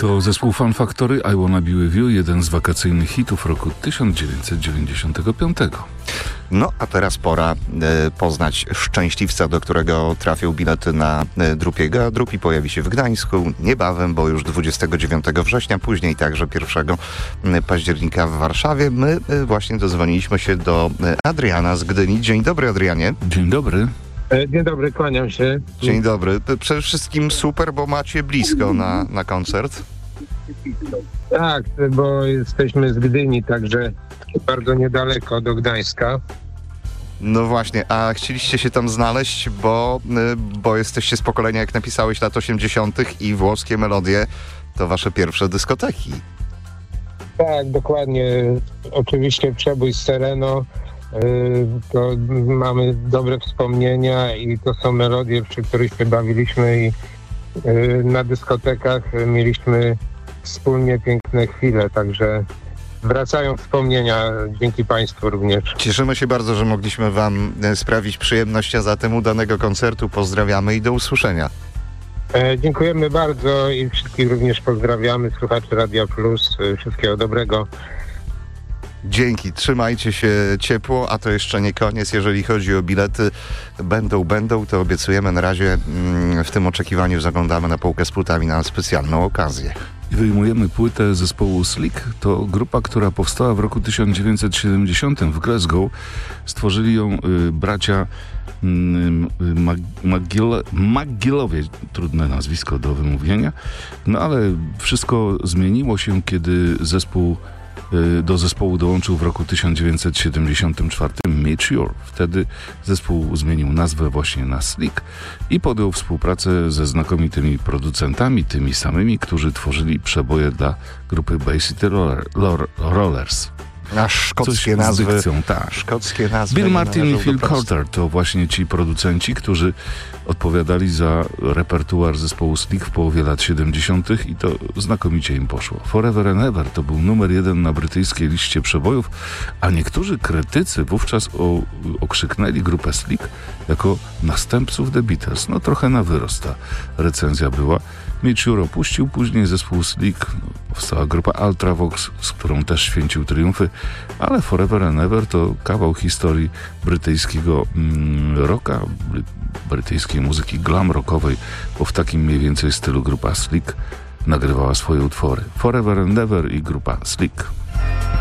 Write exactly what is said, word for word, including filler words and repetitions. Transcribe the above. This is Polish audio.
To zespół Fun Factory, I Wanna Be With You, jeden z wakacyjnych hitów roku tysiąc dziewięćset dziewięćdziesiątego piątego. No, a teraz pora e, poznać szczęśliwca, do którego trafił bilet na e, Drupiego. Drupi pojawi się w Gdańsku niebawem, bo już dwudziestego dziewiątego września, później także pierwszego października w Warszawie. My e, właśnie dozwoniliśmy się do e, Adriana z Gdyni. Dzień dobry, Adrianie. Dzień dobry. Dzień dobry, kłaniam się. Dzień dobry. Przede wszystkim super, bo macie blisko na, na koncert. Tak, bo jesteśmy z Gdyni, także bardzo niedaleko do Gdańska. No właśnie, a chcieliście się tam znaleźć, bo, bo jesteście z pokolenia, jak napisałeś, lat osiemdziesiątych i włoskie melodie to wasze pierwsze dyskoteki. Tak, dokładnie. Oczywiście przebój z Sereno. To mamy dobre wspomnienia i to są melodie, przy których się bawiliśmy i na dyskotekach mieliśmy wspólnie piękne chwile, także wracają wspomnienia dzięki Państwu również. Cieszymy się bardzo, że mogliśmy Wam sprawić przyjemność, a zatem udanego koncertu pozdrawiamy i do usłyszenia. E, dziękujemy bardzo i wszystkich również pozdrawiamy, słuchaczy Radia Plus, wszystkiego dobrego. Dzięki, trzymajcie się ciepło, a to jeszcze nie koniec. Jeżeli chodzi o bilety, będą, będą, to obiecujemy. Na razie mm, w tym oczekiwaniu zaglądamy na półkę z płytami na specjalną okazję. I wyjmujemy płytę zespołu Slick. To grupa, która powstała w roku tysiąc dziewięćset siedemdziesiątym w Glasgow. Stworzyli ją y, bracia y, McGillowie, trudne nazwisko do wymówienia. No ale wszystko zmieniło się, kiedy zespół do zespołu dołączył w roku tysiąc dziewięćset siedemdziesiątym czwartym Mature. Wtedy zespół zmienił nazwę właśnie na Slick i podjął współpracę ze znakomitymi producentami, tymi samymi, którzy tworzyli przeboje dla grupy Bay City Roller, Rollers. A szkockie nazwy. Dykcją, tak. Szkockie nazwy. Bill Martin i Phil Coulter to właśnie ci producenci, którzy odpowiadali za repertuar zespołu Slick w połowie lat siedemdziesiątych i to znakomicie im poszło. Forever and Ever to był numer jeden na brytyjskiej liście przebojów, a niektórzy krytycy wówczas o, okrzyknęli grupę Slick jako następców The Beatles. No trochę na wyrost ta recenzja była. Mature opuścił później zespół Slick, powstała grupa Ultravox, z którą też święcił triumfy, ale Forever and Ever to kawał historii brytyjskiego mm, rocka, bry, brytyjskiej muzyki glam rockowej, bo w takim mniej więcej stylu grupa Slick nagrywała swoje utwory. Forever and Ever i grupa Slick.